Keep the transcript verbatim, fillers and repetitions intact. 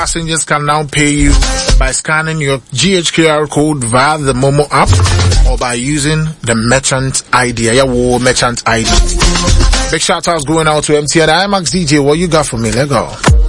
Passengers can now pay you by scanning your G H Q R code via the Momo app or by using the merchant I D. Yeah, whoa, merchant I D. Big shout outs going out to M T N. I M A X D J. What you got for me? Let go.